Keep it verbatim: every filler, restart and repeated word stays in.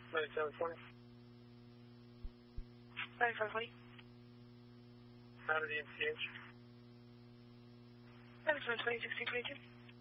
ninety-seven twenty. ninety-five twenty. Out of the M C H. ninety-five twenty, sixteen twenty-two.